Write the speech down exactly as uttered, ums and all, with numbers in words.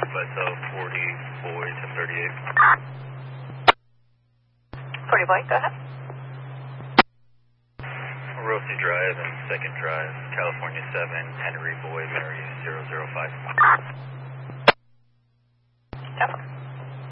Plateau forty boy to thirty-eight. forty boy, go ahead. Rosie Drive and Second Drive, California seven, Henry Boy, Mary zero zero five.